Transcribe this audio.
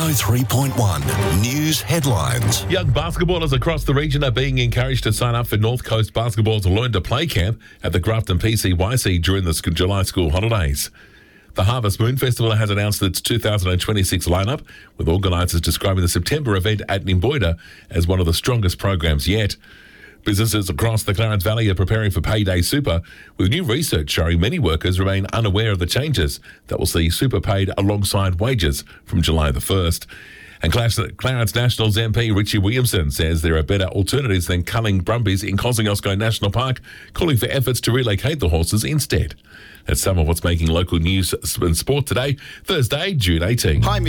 103.1 News Headlines. Young basketballers across the region are being encouraged to sign up for North Coast Basketball's Learn to Play camp at the Grafton PCYC during the July school holidays. The Harvest Moon Festival has announced its 2026 lineup, with organisers describing the September event at Nimboida as one of the strongest programs yet. Businesses across the Clarence Valley are preparing for Payday Super, with new research showing many workers remain unaware of the changes that will see super paid alongside wages from July the 1st. And Clarence Nationals MP Richie Williamson says there are better alternatives than culling brumbies in Kosciuszko National Park, calling for efforts to relocate the horses instead. That's some of what's making local news and sport today, Thursday, June 18. Hi,